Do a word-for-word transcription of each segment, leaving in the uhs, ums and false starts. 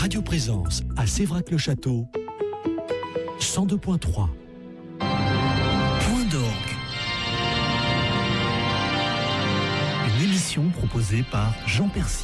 Radio Présence à Sévrac-le-Château, cent deux point trois. Point d'orgue. Une émission proposée par Jean Percy.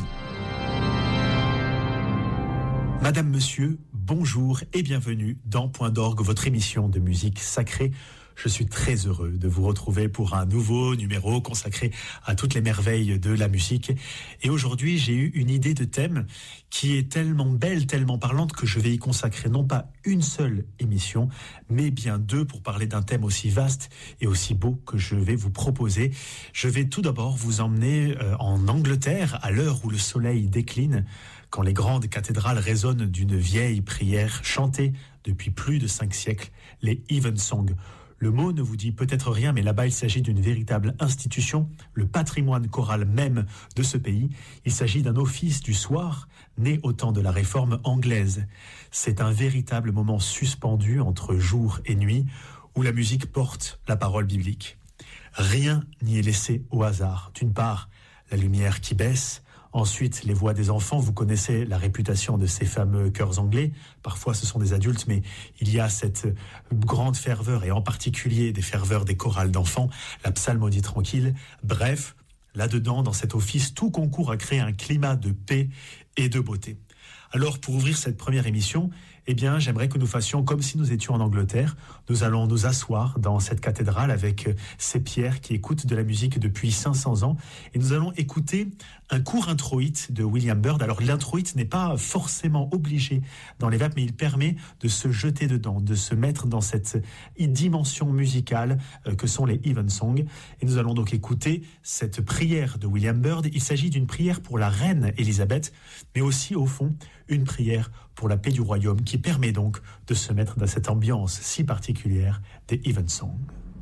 Madame, Monsieur, bonjour et bienvenue dans Point d'orgue, votre émission de musique sacrée. Je suis très heureux de vous retrouver pour un nouveau numéro consacré à toutes les merveilles de la musique. Et aujourd'hui, j'ai eu une idée de thème qui est tellement belle, tellement parlante que je vais y consacrer non pas une seule émission, mais bien deux pour parler d'un thème aussi vaste et aussi beau que je vais vous proposer. Je vais tout d'abord vous emmener en Angleterre à l'heure où le soleil décline, quand les grandes cathédrales résonnent d'une vieille prière chantée depuis plus de cinq siècles, les Evensong. Le mot ne vous dit peut-être rien, mais là-bas, il s'agit d'une véritable institution, le patrimoine choral même de ce pays. Il s'agit d'un office du soir, né au temps de la réforme anglaise. C'est un véritable moment suspendu entre jour et nuit, où la musique porte la parole biblique. Rien n'y est laissé au hasard. D'une part, la lumière qui baisse. Ensuite, les voix des enfants. Vous connaissez la réputation de ces fameux chœurs anglais. Parfois, ce sont des adultes, mais il y a cette grande ferveur, et en particulier des ferveurs des chorales d'enfants, la psalmodie tranquille. Bref, là-dedans, dans cet office, tout concourt à créer un climat de paix et de beauté. Alors, pour ouvrir cette première émission, eh bien, j'aimerais que nous fassions comme si nous étions en Angleterre. Nous allons nous asseoir dans cette cathédrale avec ces pierres qui écoutent de la musique depuis cinq cents ans. Et nous allons écouter un court introïte de William Byrd. Alors, l'introïte n'est pas forcément obligé dans les vapes, mais il permet de se jeter dedans, de se mettre dans cette dimension musicale que sont les Evensong. Et nous allons donc écouter cette prière de William Byrd. Il s'agit d'une prière pour la reine Élisabeth, mais aussi, au fond, une prière pour la paix du royaume qui permet donc de se mettre dans cette ambiance si particulière des Evensong.